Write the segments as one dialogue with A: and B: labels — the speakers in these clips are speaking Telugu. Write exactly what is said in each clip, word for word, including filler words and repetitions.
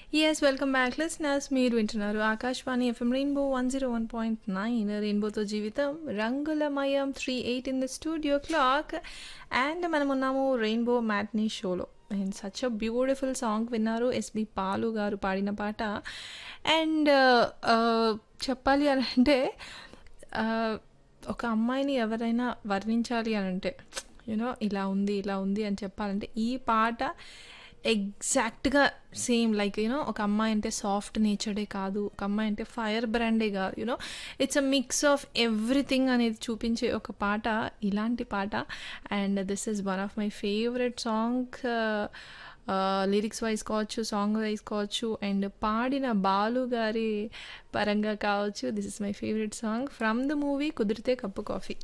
A: Yes, welcome back, listeners. మీరు వింటున్నారు Akashvani FM rainbow one zero one point nine రెయిన్బోతో జీవితం రంగులమయం three eight in the studio clock and మనం ఉన్నాము రెయిన్బో మ్యాట్నీ షోలో and such a beautiful song విన్నారు ఎస్బి పాలు గారు పాడిన పాట అండ్ చెప్పాలి అని అంటే ఒక అమ్మాయిని ఎవరైనా వర్ణించాలి అని అంటే యూనో ఇలా ఉంది ఇలా ఉంది అని చెప్పాలంటే ఈ పాట ఎగ్జాక్ట్గా సేమ్ లైక్ యూనో ఒక అమ్మాయి అంటే సాఫ్ట్ నేచర్డే కాదు, ఒక అమ్మాయి అంటే ఫైర్ బ్రాండే కాదు, you know it's a mix of everything అనేది చూపించే ఒక పాట ఇలాంటి పాట. And this is one of my favourite song, lyrics wise కావచ్చు, సాంగ్ వైజ్ కావచ్చు, అండ్ పాడిన బాలు గారి పరంగా కావచ్చు. This is my favourite song from the movie కుదిరితే cup coffee.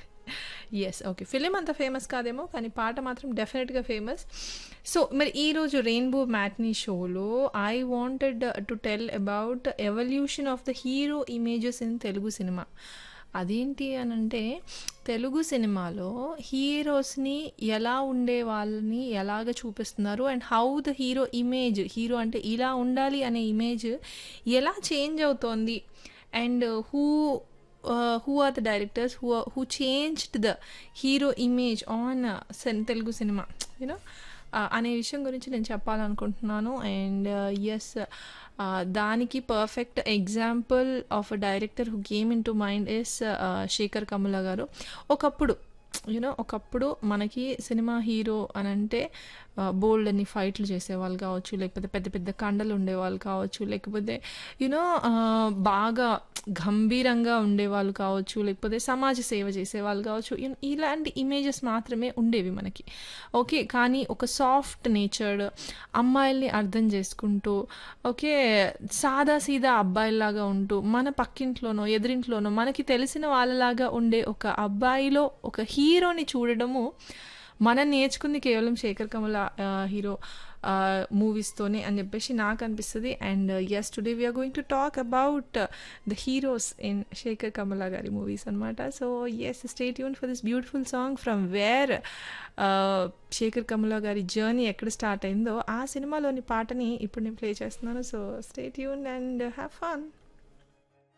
A: Yes, okay, film అంత ఫేమస్ కాదేమో కానీ పాట మాత్రం డెఫినెట్గా ఫేమస్. సో మరి ఈరోజు రెయిన్బో మ్యాట్నీ షోలో I wanted to tell about evolution of the hero images in Telugu cinema. అదేంటి అని అంటే తెలుగు సినిమాలో హీరోస్ని ఎలా ఉండే వాళ్ళని ఎలాగ చూపిస్తున్నారు and how the hero image, hero అంటే ఇలా ఉండాలి అనే ఇమేజ్ ఎలా చేంజ్ అవుతోంది and who Uh, who are the directors who are, who changed the hero image on uh, sen- Telugu cinema, you know, uh, అనే విషయం గురించి నేను చెప్పాలనుకుంటున్నాను. అండ్ ఎస్, దానికి perfect example of a director who game in to mind is Shekhar Kammula గారు. ఒకప్పుడు యూనో ఒకప్పుడు మనకి సినిమా హీరో అని అంటే బోల్డ్ అని ఫైట్లు చేసేవాళ్ళు కావచ్చు, లేకపోతే పెద్ద పెద్ద కండలు ఉండేవాళ్ళు కావచ్చు, లేకపోతే యూనో బాగా గంభీరంగా ఉండేవాళ్ళు కావచ్చు, లేకపోతే సమాజ సేవ చేసేవాళ్ళు కావచ్చు. ఇలాంటి ఇమేజెస్ మాత్రమే ఉండేవి మనకి. ఓకే, కానీ ఒక సాఫ్ట్ నేచర్డ్ అమ్మాయిల్ని అర్థం చేసుకుంటూ, ఓకే, సాదా సీదా అబ్బాయిలాగా ఉంటూ మన పక్కింట్లోనో ఎదురింట్లోనో మనకి తెలిసిన వాళ్ళలాగా ఉండే ఒక అబ్బాయిలో ఒక హీరోని చూడడము మనం నేర్చుకుంది కేవలం శేఖర్ కమల హీరో మూవీస్తోనే అని చెప్పేసి నాకు అనిపిస్తుంది. And yes, today we are going to talk about the heroes in Sekhar Kammula గారి మూవీస్ అనమాట. So yes, stay tune for this beautiful song from where Sekhar Kammula గారి జర్నీ ఎక్కడ స్టార్ట్ అయిందో ఆ సినిమాలోని పాటని ఇప్పుడు నేను ప్లే చేస్తున్నాను. So stay tune and have fun.